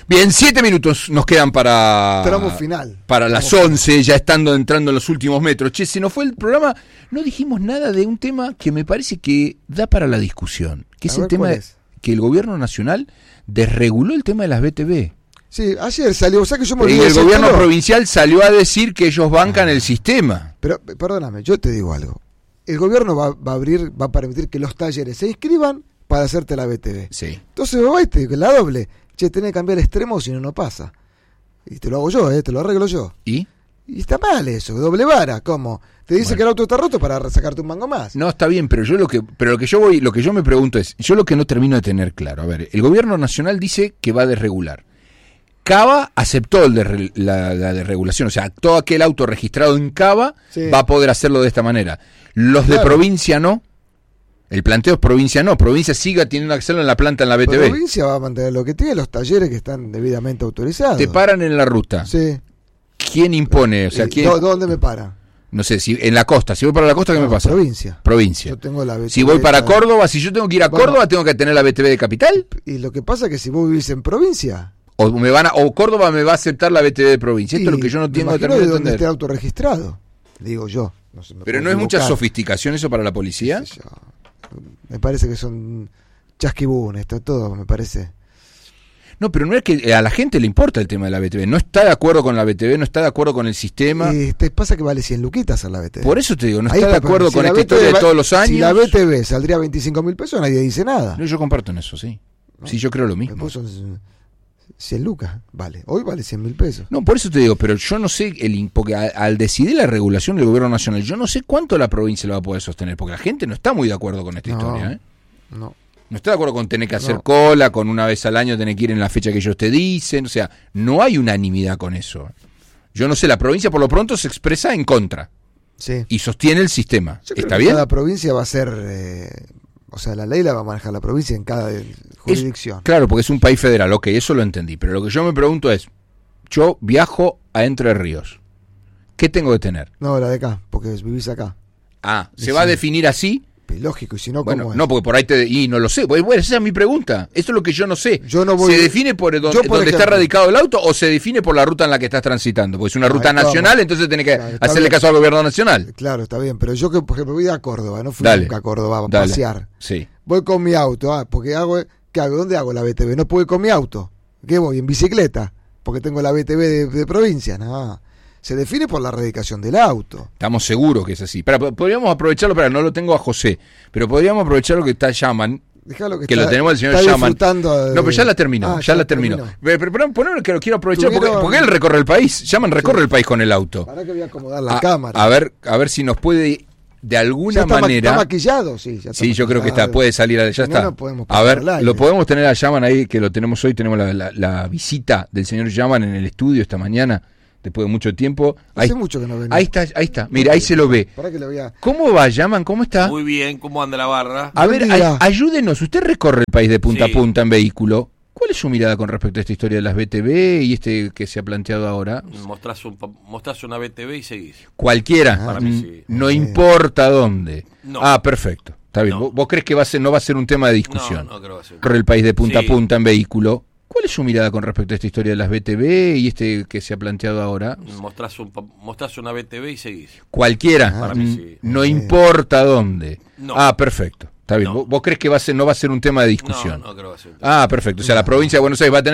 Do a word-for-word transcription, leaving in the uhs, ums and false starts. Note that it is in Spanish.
Bien, siete minutos nos quedan para... Tramo final. Para las Tramo once, final. Ya estando entrando en los últimos metros. Che, se nos fue el programa, no dijimos nada de un tema que me parece que da para la discusión, que es A el ver, tema de es? que el gobierno nacional desreguló el tema de las B T V. Sí, ayer salió, o sea que yo me Y olvidé el de gobierno decírtelo. provincial salió a decir que ellos bancan el sistema. Pero, perdóname, yo te digo algo. El gobierno va, va a abrir, va a permitir que los talleres se inscriban para hacerte la B T V. Sí. Entonces vos vais, te- la doble. Che, tenés que cambiar extremo, si no, no pasa. Y te lo hago yo, eh, te lo arreglo yo. ¿Y? Y está mal eso, doble vara, ¿cómo? Te dice Bueno. que el auto está roto para sacarte un mango más. No, está bien, pero yo lo que pero lo que yo voy, lo que yo me pregunto es, yo lo que no termino de tener claro, a ver, el gobierno nacional dice que va a desregular. Cava aceptó el de, la, la desregulación, o sea, todo aquel auto registrado en Cava Sí. va a poder hacerlo de esta manera. Los de Claro. provincia no. El planteo es provincia no, provincia siga teniendo que hacerlo en la planta en la B T La V. provincia va a mantener lo que tiene, los talleres que están debidamente autorizados. Te paran en la ruta. Sí. ¿Quién impone? O sea, Eh, ¿quién? ¿dó- ¿Dónde me para? No sé, si en la costa, si voy para la costa, ¿qué No, me pasa? Provincia. Provincia. Yo tengo la B T V. Si voy para la- Córdoba, si yo tengo que ir a Bueno. Córdoba, tengo que tener la B T V de capital. Y lo que pasa es que si vos vivís en provincia... O me van a, o Córdoba me va a aceptar la B T V de provincia. Esto es lo que yo no me tengo que imagino terminar de de dónde esté entender. el auto registrado. Digo yo. No sé, me Pero puedo no es mucha equivocar. sofisticación eso para la policía. Qué sé yo. Me parece que son chasquibunes, está todo, me parece. No, pero no es que a la gente le importa el tema de la B T V. No está de acuerdo con la B T V, no está de acuerdo con el sistema. Y te pasa que vale cien luquitas a la B T V. Por eso te digo, no Ahí está de está, acuerdo si con la esta B T V historia de va- todos los años. Si la B T V saldría veinticinco mil pesos, nadie dice nada. No, yo comparto en eso, sí. Sí, yo creo lo mismo. Después son cien lucas, vale. Hoy vale cien mil pesos. No, por eso te digo, pero yo no sé, el in- porque a- al decidir la regulación del gobierno nacional, yo no sé cuánto la provincia lo va a poder sostener, porque la gente no está muy de acuerdo con esta No. historia, ¿eh? No. No está de acuerdo con tener que hacer No. cola, con una vez al año tener que ir en la fecha que ellos te dicen, o sea, no hay unanimidad con eso. Yo no sé, la provincia por lo pronto se expresa en contra Sí. y sostiene el sistema. Yo creo ¿Está que bien? Cada provincia va a ser, eh, o sea, la ley la va a manejar la provincia en cada eh, jurisdicción. Es- claro, porque es un país federal, ok, eso lo entendí, pero lo que yo me pregunto es, yo viajo a Entre Ríos, ¿qué tengo que tener? No, la de acá, porque vivís acá. Ah, ¿se Sí. va a definir así? Y lógico, y si no, Bueno, ¿cómo es? no, porque por ahí te... Y no lo sé, pues, bueno, esa es mi pregunta. Eso es lo que yo no sé. Yo no voy- ¿Se define por donde, yo, por donde está ejemplo- radicado el auto o se define por la ruta en la que estás transitando? Porque es una Ah, ruta ¿cómo? nacional, entonces tenés que Claro, está hacerle bien. caso al gobierno nacional. Claro, está bien, pero yo que, por ejemplo, voy a Córdoba, no fui Dale. nunca a Córdoba a Dale. pasear. Sí. Voy con mi auto, ah, porque hago, ¿qué hago? ¿Dónde hago la B T V? No puedo ir con mi auto. ¿Qué voy? En bicicleta, porque tengo la B T V de, de provincia. No, se define por la radicación del auto. Estamos seguros que es así. Pero podríamos aprovecharlo, pero no lo tengo a José, pero podríamos aprovechar lo que está Yaman, Dejalo que, que está, lo tenemos al señor está Yaman. disfrutando de- No, pero ya la terminó, Ah, ya la terminó. Pero, pero, pero ponelo que lo quiero aprovechar porque, Tuvieron- porque él recorre el país. Yaman recorre el país con el auto. Para que voy a acomodar la A, cámara. a ver, a ver si nos puede de Ya alguna está, ma- manera. está maquillado, sí. Ya está Sí, yo creo que está, maquillado. puede salir, a- ya Si no, está. no podemos A pasar ver, al aire. lo podemos tener a Yaman ahí, que lo tenemos hoy, tenemos la, la- la visita del señor Yaman en el estudio esta mañana, después de mucho tiempo. Ahí, Hace mucho que no venía. ahí está, ahí está, mira, ahí se lo ve. Para que le voy a... ¿Cómo va, Yaman? ¿Cómo está? Muy bien, ¿cómo anda la barra? A Buen ver, día. ay- ayúdenos, usted recorre el país de punta Sí. a punta en vehículo. ¿Cuál es su mirada con respecto a esta historia de las B T V y este que se ha planteado ahora? Mostrás, un, pa- mostrás una B T V y seguís. Cualquiera, Ah, para mí mm, sí. no Sí. importa dónde. No. Ah, perfecto, está bien. No. ¿Vos, vos crees que va a ser, no va a ser un tema de discusión? No, no creo que va a ser. Recorre el país de punta Sí. a punta en vehículo. ¿Cuál es su mirada con respecto a esta historia de las B T V y este que se ha planteado ahora? Mostrás, un, pa- mostrás una B T V y seguís. Cualquiera, Ah, para mí mm, sí. no Sí. importa dónde. No. Ah, perfecto, está bien. No. ¿Vos, vos crees que va a ser, no va a ser un tema de discusión? No, no creo que va a ser. Ah, perfecto. O sea, la provincia de Buenos Aires va a tener